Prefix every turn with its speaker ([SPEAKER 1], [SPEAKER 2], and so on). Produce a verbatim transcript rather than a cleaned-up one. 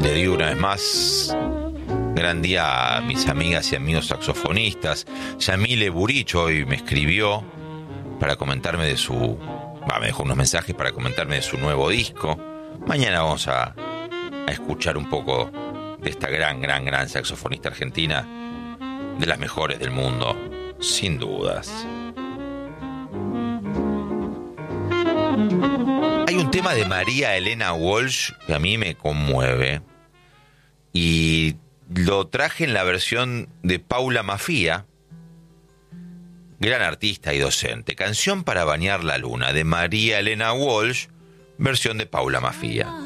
[SPEAKER 1] Le digo una vez más, gran día a mis amigas y amigos saxofonistas. Yamile Burich hoy me escribió para comentarme de su... Va, me dejó unos mensajes para comentarme de su nuevo disco. Mañana vamos a, a escuchar un poco de esta gran, gran, gran saxofonista argentina, de las mejores del mundo, sin dudas. Hay un tema de María Elena Walsh que a mí me conmueve y lo traje en la versión de Paula Mafia, gran artista y docente. Canción para bañar la luna, de María Elena Walsh, versión de Paula Mafia.